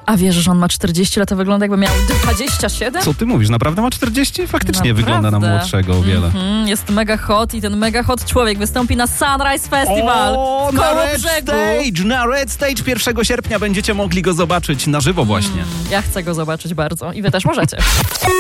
A wiesz, że on ma 40 lat, a wygląda jakby miał 27? Co ty mówisz? Naprawdę ma 40? Faktycznie Naprawdę. wygląda na młodszego o wiele. Jest mega hot i ten mega hot człowiek wystąpi na Sunrise Festival w na Kołobrzegu. Red Stage 1 sierpnia będziecie mogli go zobaczyć na żywo właśnie. Ja chcę go zobaczyć bardzo i wy też możecie.